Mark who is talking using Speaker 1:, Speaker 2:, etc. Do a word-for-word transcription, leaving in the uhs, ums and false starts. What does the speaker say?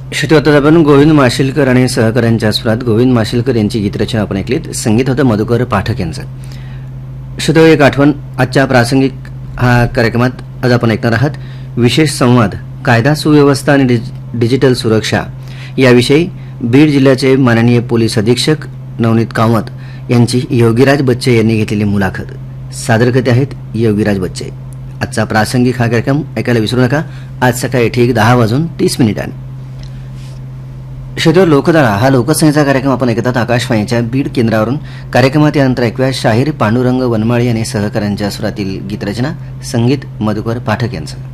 Speaker 1: श्रोते, आता आपण गोविंद माशिलकर आणि सहकाऱ्यांच्या स्वरात गोविंद माशिलकर यांची गीतरचना आपण ऐकलीत. संगीत होतं मधुकर पाठक यांचं. श्रोते, एक आठवण आजच्या प्रासंगिक हा कार्यक्रमात आज आपण ऐकणार आहात विशेष संवाद कायदा सुव्यवस्था आणि डिज डिजिटल सुरक्षा याविषयी बीड जिल्ह्याचे माननीय पोलीस अधीक्षक नवनीत कामत यांची योगीराज बच्चे यांनी घेतलेली मुलाखत. सादर करते आहेत योगीराज बच्चे. आजचा प्रासंगिक हा कार्यक्रम ऐकायला विसरू नका. आज सकाळी ठीक दहा वाजून तीस मिनिटांनी. श्रोते, लोकधारा हा लोकसंगीचा कार्यक्रम आपण ऐकतात आकाशवाणीच्या बीड केंद्रावरून. कार्यक्रमात यानंतर ऐकूया शाहीर पांडुरंग वनमाळी आणि सहकाऱ्यांच्या स्वरातील गीतरचना, संगीत मधुकर पाठक यांचं.